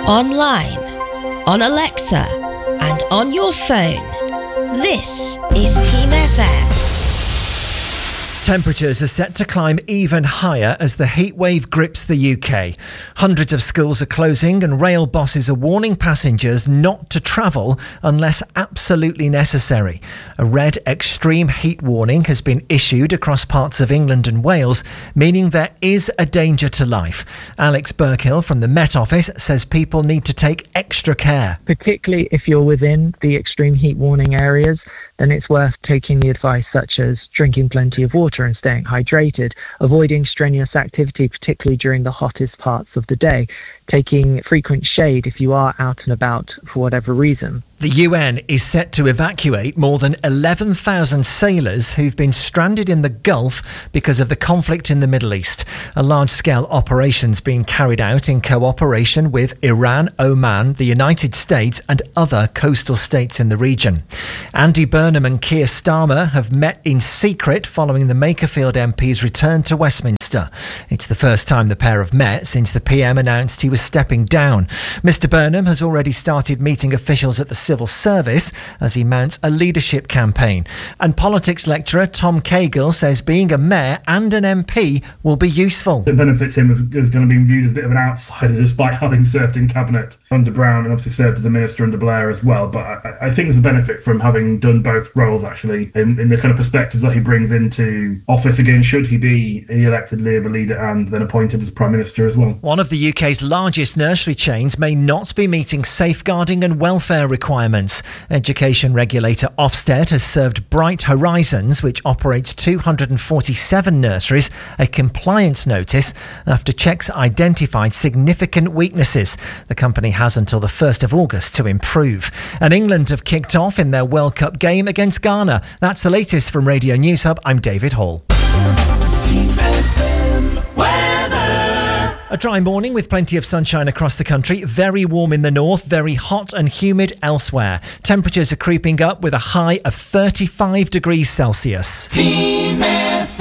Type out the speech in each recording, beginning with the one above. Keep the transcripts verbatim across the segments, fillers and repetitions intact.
online, on Alexa, and on your phone. This is Team F M. Temperatures are set to climb even higher as the heatwave grips the U K. Hundreds of schools are closing and rail bosses are warning passengers not to travel unless absolutely necessary. A red extreme heat warning has been issued across parts of England and Wales, meaning there is a danger to life. Alex Burkill from the Met Office says people need to take extra care. Particularly if you're within the extreme heat warning areas, then it's worth taking the advice such as drinking plenty of water and staying hydrated, avoiding strenuous activity, particularly during the hottest parts of the day, taking frequent shade if you are out and about for whatever reason. The U N is set to evacuate more than eleven thousand sailors who've been stranded in the Gulf because of the conflict in the Middle East. A large-scale operation's being carried out in cooperation with Iran, Oman, the United States and other coastal states in the region. Andy Burnham and Keir Starmer have met in secret following the Makerfield M P's return to Westminster. It's the first time the pair have met since the P M announced he was stepping down. Mister Burnham has already started meeting officials at the civil service as he mounts a leadership campaign. And politics lecturer Tom Cagle says being a mayor and an M P will be useful. It benefits him as going to be viewed as a bit of an outsider despite having served in cabinet under Brown and obviously served as a minister under Blair as well. But I, I think there's a benefit from having done both roles actually in, in the kind of perspectives that he brings into office again should he be the elected Labour leader and then appointed as Prime Minister as well. One of the U K's largest nursery chains may not be meeting safeguarding and welfare requirements. Education regulator Ofsted has served Bright Horizons, which operates two hundred forty-seven nurseries, a compliance notice after checks identified significant weaknesses. The company has until the first of August to improve. And England have kicked off in their World Cup game against Ghana. That's the latest from Radio News Hub. I'm David Hall. A dry morning with plenty of sunshine across the country. Very warm in the north, very hot and humid elsewhere. Temperatures are creeping up with a high of thirty-five degrees Celsius. Team F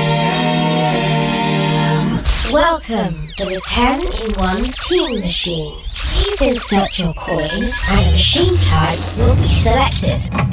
M. Welcome to the ten in one Team Machine. Please insert your coin and a machine type will be selected.